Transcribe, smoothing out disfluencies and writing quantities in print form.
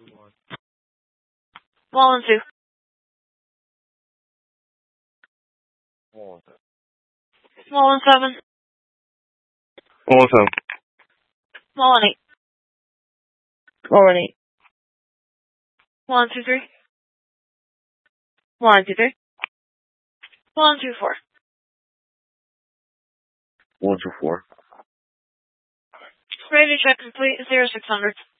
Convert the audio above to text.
Small and 2. Small and 7. Small and 7. Small and 8. Small and 8. Small and 2, 3. Small and 2, 3. Small and 2, 4. 1 to 4. Ready to check complete 0600.